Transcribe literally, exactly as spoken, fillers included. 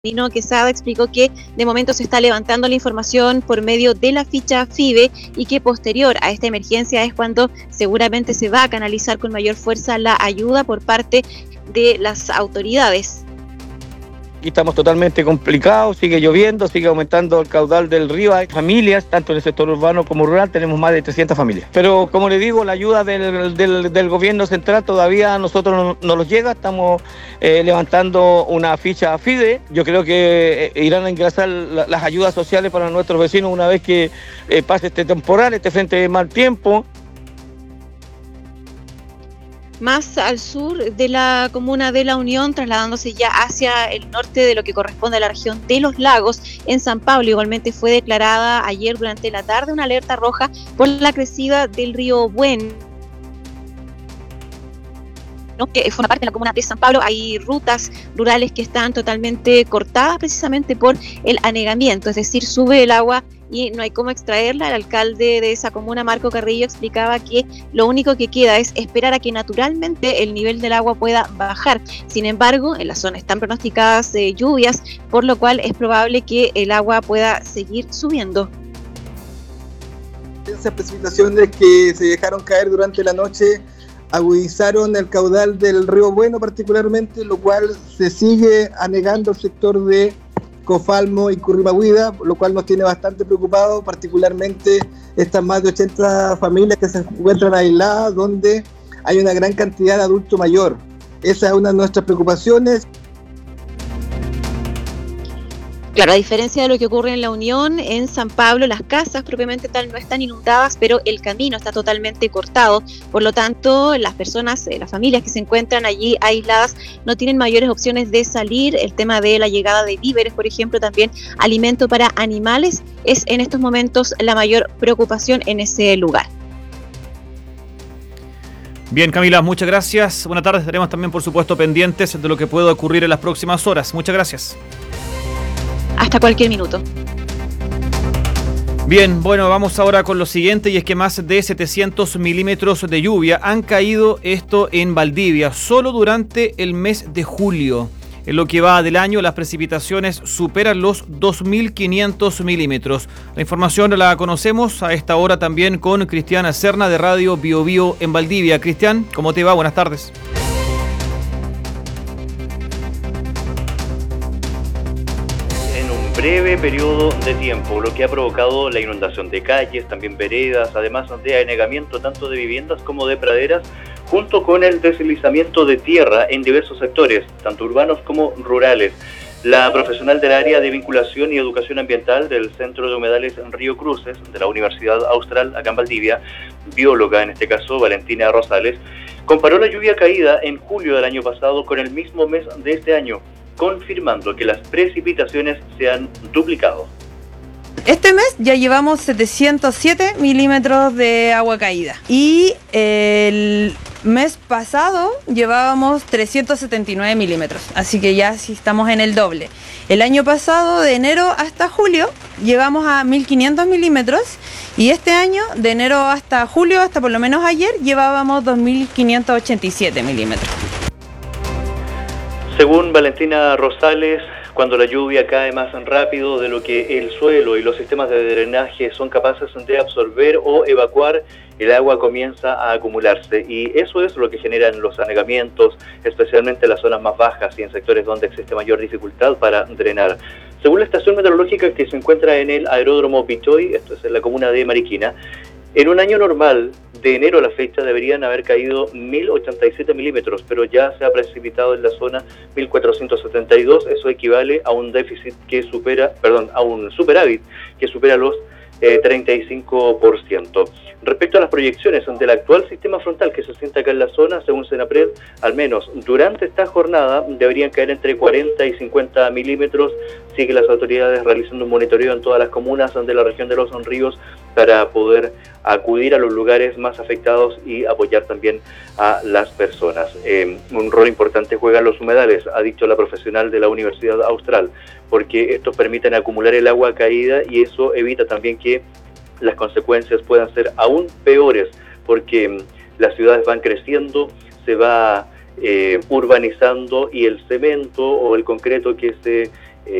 Nino Quesada explicó que de momento se está levantando la información por medio de la ficha FIDE y que posterior a esta emergencia es cuando seguramente se va a canalizar con mayor fuerza la ayuda por parte de las autoridades. Aquí estamos totalmente complicados, sigue lloviendo, sigue aumentando el caudal del río. Hay familias, tanto en el sector urbano como rural, tenemos más de trescientas familias. Pero como le digo, la ayuda del, del, del gobierno central todavía a nosotros no, no nos llega. Estamos eh, levantando una ficha FIDE. Yo creo que eh, irán a ingresar la, las ayudas sociales para nuestros vecinos una vez que eh, pase este temporal, este frente de mal tiempo. Más al sur de la comuna de La Unión, trasladándose ya hacia el norte de lo que corresponde a la región de Los Lagos, en San Pablo igualmente fue declarada ayer durante la tarde una alerta roja por la crecida del río Buen, que forma parte de la comuna de San Pablo. Hay rutas rurales que están totalmente cortadas precisamente por el anegamiento, es decir, sube el agua y no hay cómo extraerla. El alcalde de esa comuna, Marco Carrillo, explicaba que lo único que queda es esperar a que naturalmente el nivel del agua pueda bajar. Sin embargo, en la zona están pronosticadas eh, lluvias, por lo cual es probable que el agua pueda seguir subiendo. Esas precipitaciones que se dejaron caer durante la noche agudizaron el caudal del río Bueno particularmente, lo cual se sigue anegando el sector de Cofalmo y Currimahuida, lo cual nos tiene bastante preocupados, particularmente estas más de ochenta familias que se encuentran aisladas, donde hay una gran cantidad de adulto mayor. Esa es una de nuestras preocupaciones. Claro, a diferencia de lo que ocurre en La Unión, en San Pablo las casas propiamente tal no están inundadas, pero el camino está totalmente cortado. Por lo tanto, las personas, las familias que se encuentran allí aisladas no tienen mayores opciones de salir. El tema de la llegada de víveres, por ejemplo, también alimento para animales, es en estos momentos la mayor preocupación en ese lugar. Bien, Camila, muchas gracias. Buenas tardes. Estaremos también, por supuesto, pendientes de lo que pueda ocurrir en las próximas horas. Muchas gracias. Hasta cualquier minuto. Bien, bueno, vamos ahora con lo siguiente, y es que más de setecientos milímetros de lluvia han caído esto en Valdivia, solo durante el mes de julio. En lo que va del año, las precipitaciones superan los dos mil quinientos milímetros. La información la conocemos a esta hora también con Cristian Serna de Radio Bio Bio en Valdivia. Cristian, ¿cómo te va? Buenas tardes. Breve periodo de tiempo, lo que ha provocado la inundación de calles, también veredas, además de anegamiento tanto de viviendas como de praderas, junto con el deslizamiento de tierra en diversos sectores, tanto urbanos como rurales. La profesional del área de vinculación y educación ambiental del Centro de Humedales Río Cruces, de la Universidad Austral, acá en Valdivia, bióloga en este caso, Valentina Rosales, comparó la lluvia caída en julio del año pasado con el mismo mes de este año, confirmando que las precipitaciones se han duplicado. Este mes ya llevamos setecientos siete milímetros de agua caída y el mes pasado llevábamos trescientos setenta y nueve milímetros, así que ya sí estamos en el doble. El año pasado, de enero hasta julio, llegamos a mil quinientos milímetros y este año, de enero hasta julio, hasta por lo menos ayer, llevábamos dos mil quinientos ochenta y siete milímetros. Según Valentina Rosales, cuando la lluvia cae más rápido de lo que el suelo y los sistemas de drenaje son capaces de absorber o evacuar, el agua comienza a acumularse, y eso es lo que generan los anegamientos, especialmente en las zonas más bajas y en sectores donde existe mayor dificultad para drenar. Según la estación meteorológica que se encuentra en el aeródromo Pichoy, esto es en la comuna de Mariquina, en un año normal, de enero a la fecha, deberían haber caído mil ochenta y siete milímetros, pero ya se ha precipitado en la zona mil cuatrocientos setenta y dos. Eso equivale a un déficit que supera, perdón, a un superávit que supera los eh, treinta y cinco por ciento. Respecto a las proyecciones del actual sistema frontal que se sienta acá en la zona, según Senapred, al menos durante esta jornada deberían caer entre cuarenta y cincuenta milímetros. Sigue las autoridades realizando un monitoreo en todas las comunas de la región de los Ríos para poder acudir a los lugares más afectados y apoyar también a las personas. Eh, un rol importante juegan los humedales, ha dicho la profesional de la Universidad Austral, porque estos permiten acumular el agua caída y eso evita también que las consecuencias puedan ser aún peores, porque las ciudades van creciendo, se va eh, urbanizando y el cemento o el concreto que se